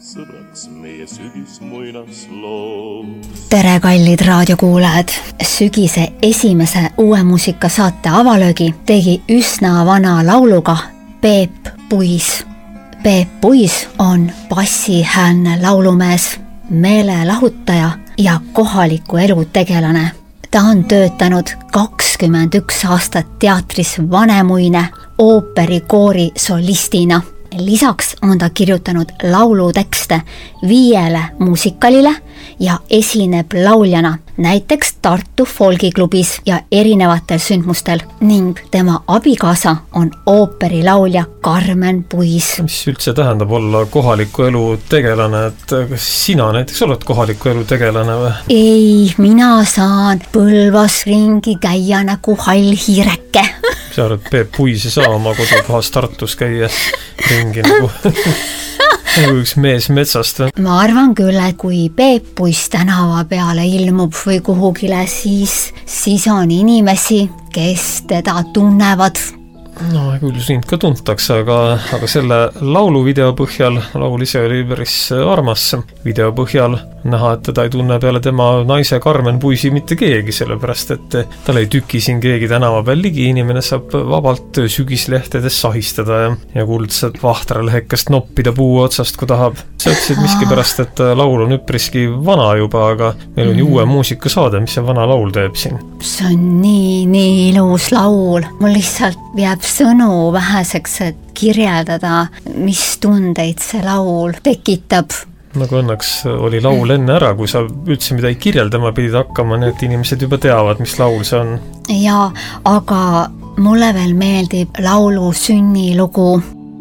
sõbraks meie sügismuinasloo. Tere, kallid raadiokuulajad! Sügise esimese uue muusikasaate avalöögi tegi üsna vana lauluga Peep Puis. Peep Puis on bassihäälne laulumees, meelelahutaja ja kohaliku elu tegelane. Ta on töötanud 21 aastat teatris Vanemuine ooperikoori solistina. Lisaks on ta kirjutanud laulutekste 5 muusikalile ja esineb lauljana näiteks Tartu Folgiklubis ja erinevatel sündmustel ning tema abikaasa on ooperilaulja Karmen Puis. Mis üldse tähendab olla kohaliku elu tegelane, et kas sina näiteks oled kohaliku elu tegelane või? Ei, mina saan Põlvas ringi käia nagu hall hiireke. Sa oled Peep Puis ei saa oma kodukohas Tartus käia ringi nagu üks mees metsast. Ma arvan küll, et kui Peep Puis tänava peale ilmub või kuhugile, siis on inimesi, kes teda tunnevad. No küll sind ka tuntakse, aga selle lauluvideo põhjal, laul ise oli päris armas video põhjal näha, et teda ei tunne peale tema naise Karmen Puisi mitte keegi, sellepärast et tal ei tüki siin keegi tänava peal ligi, inimene saab vabalt sügislehtedes sahistada ja kuldselt vahtralehekest noppida puu otsast, kui tahab. Sa ütlesid miskipärast, et laul on üpriski vana juba, aga meil on ju uue muusikasaade, mis see vana laul teeb siin? See on nii ilus laul. Mul lihtsalt jääb sõnu väheseks, et kirjeldada, mis tundeid see laul tekitab. Nagu õnneks oli laul enne ära, kui sa üldse midagi kirjeldama pidid hakkama, nii et inimesed juba teavad, mis laul see on. Ja, aga mulle veel meeldib laulu sünnilugu.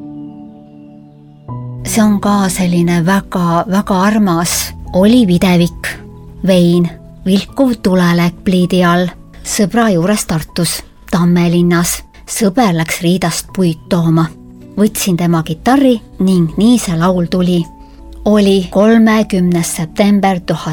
See on ka selline väga armas. Oli videvik, vein, vilkuv tulelek pliidi all, sõbra juures Tartus, Tammelinnas. Sõber läks riidast puid tooma. Võtsin tema gitarri ning nii see laul tuli. Oli 30. september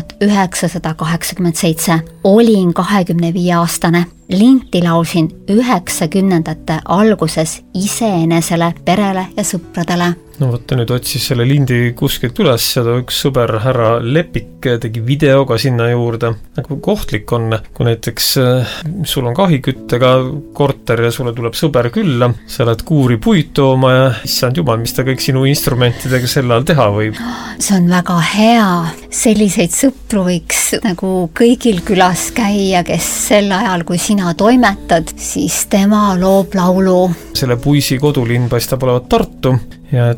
1987. Olin 25-aastane. Linti laulsin 90-ndate alguses iseenesele, perele ja sõpradele. No võtta nüüd otsis selle lindi kuskilt üles ja üks sõber härra Lepik tegi videoga sinna juurde. Nagu kohtlik on, kui näiteks sul on kahiküttega korter ja sulle tuleb sõber külla, sa lähed kuuri puid tooma ja issand jumal, mis ta kõik sinu instrumentidega sel ajal teha võib. See on väga hea. Selliseid sõpru võiks nagu kõigil külas käia, kes sel ajal, kui sina toimetad, siis tema loob laulu. Selle Puisi kodulinn paistab olevat Tartu ja